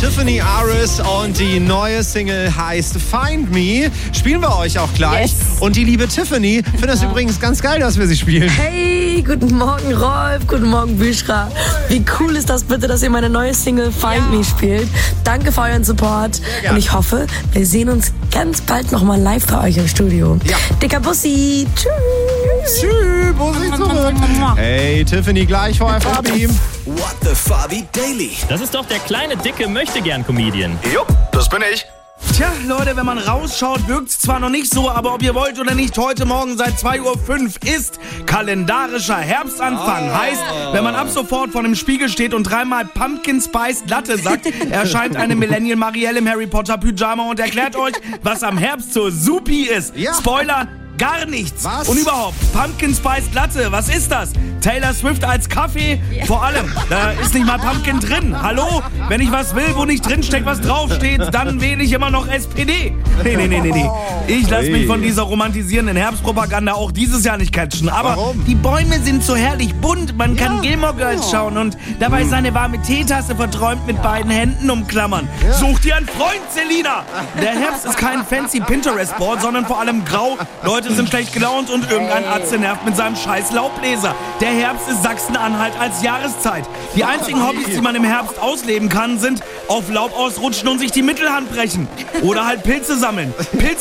Tiffany Aris und die neue Single heißt Find Me. Spielen wir euch auch gleich. Yes. Und die liebe Tiffany findet es übrigens ganz geil, dass wir sie spielen. Hey, guten Morgen Rolf, guten Morgen Büschra. Wie cool ist das bitte, dass ihr meine neue Single Find Me spielt. Danke für euren Support und ich hoffe, wir sehen uns ganz bald nochmal live bei euch im Studio. Ja. Dicker Bussi, tschüss. Tschüss, Bussi zurück. Hey, Tiffany, gleich vorher Fabi. What the Fabi Daily. Das ist doch der kleine, dicke Möchtegern-Comedian. Jupp, das bin ich. Tja, Leute, wenn man rausschaut, wirkt's zwar noch nicht so, aber ob ihr wollt oder nicht, heute Morgen seit 2:05 Uhr ist kalendarischer Herbstanfang. Heißt, wenn man ab sofort vor dem Spiegel steht und dreimal Pumpkin Spice Latte sagt, erscheint eine Millennial Marielle im Harry Potter Pyjama und erklärt euch, was am Herbst zur Supi ist. Ja. Spoiler, gar nichts. Was? Und überhaupt, Pumpkin Spice Latte, was ist das? Taylor Swift als Kaffee? Vor allem, da ist nicht mal Pumpkin drin. Hallo? Wenn ich was will, wo nicht drinsteckt, was draufsteht, dann wähle ich immer noch SPD. Nee. Ich lasse mich von dieser romantisierenden Herbstpropaganda auch dieses Jahr nicht catchen. Aber Warum? die Bäume sind so herrlich bunt, man kann Gilmore Girls schauen und dabei seine warme Teetasse verträumt mit beiden Händen umklammern. Such dir einen Freund, Selina! Der Herbst ist kein fancy Pinterest-Board, sondern vor allem grau. Leute sind schlecht gelaunt und irgendein Atze nervt mit seinem scheiß Laubbläser. Der Herbst ist Sachsen-Anhalt als Jahreszeit. Die einzigen Hobbys, die man im Herbst ausleben kann, sind auf Laub ausrutschen und sich die Mittelhand brechen. Oder halt Pilze sammeln.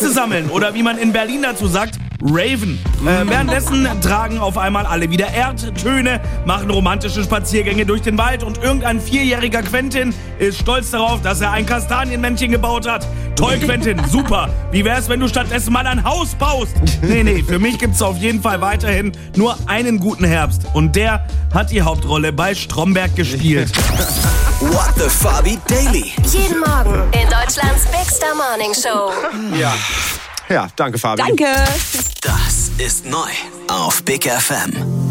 Oder wie man in Berlin dazu sagt, Raven. Währenddessen tragen auf einmal alle wieder Erdtöne, machen romantische Spaziergänge durch den Wald und irgendein 4-jähriger Quentin ist stolz darauf, dass er ein Kastanienmännchen gebaut hat. Toll, Quentin, super. Wie wär's, wenn du stattdessen mal ein Haus baust? Nee, für mich gibt's auf jeden Fall weiterhin nur einen guten Herbst. Und der hat die Hauptrolle bei Stromberg gespielt. What the Fabi Daily. Jeden Morgen in Deutschlands Big Star Morning Show. Ja, danke, Fabi. Danke. Das ist neu auf Big FM.